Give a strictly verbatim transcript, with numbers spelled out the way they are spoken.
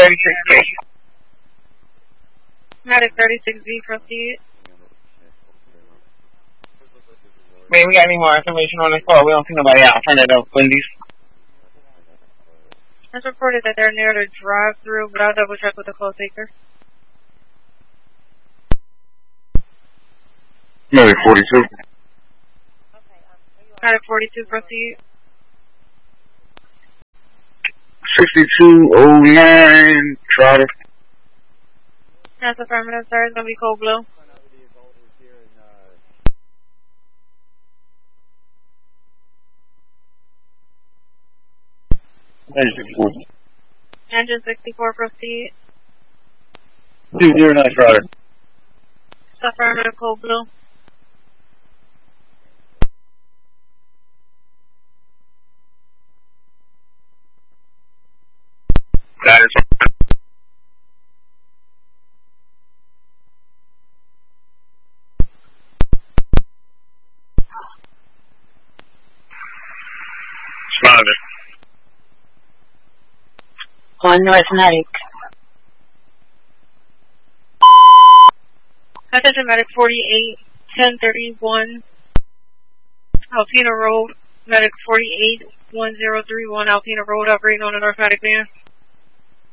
thirty-six K. Medic thirty-six B, proceed. Man, we got any more information on this call? We don't see nobody out front of the Wendy's. It's reported that they're near the drive-through, but I'll double check with the call taker. Medic forty-two. Medic forty-two, proceed. sixty-two oh nine, Trotter. That's affirmative, sir. It's going to be Cold Blue. Engine sixty-four. Engine sixty-four, proceed. two zero nine, Trotter. It's affirmative, Cold Blue. That is. Responder. On North Medic. Attention Medic forty-eight, ten thirty-one, Alpena Road. Medic forty-eight, one zero three one, Alpena Road, operating on the North Medic van.